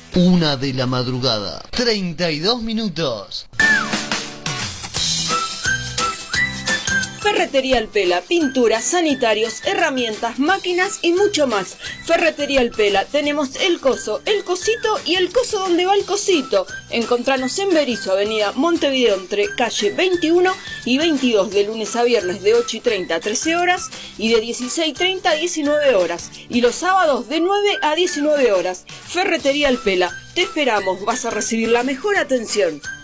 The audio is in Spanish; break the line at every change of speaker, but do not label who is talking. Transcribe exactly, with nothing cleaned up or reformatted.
Una de la madrugada, treinta y dos minutos.
Ferretería El Pela, pinturas, sanitarios, herramientas, máquinas y mucho más. Ferretería El Pela, tenemos el coso, el cosito y el coso donde va el cosito. Encontranos en Berisso, avenida Montevideo, entre calle veintiuno y veintidós, de lunes a viernes de ocho y treinta a trece horas y de dieciséis y treinta a diecinueve horas. Y los sábados de nueve a diecinueve horas. Ferretería El Pela, te esperamos, vas a recibir la mejor atención.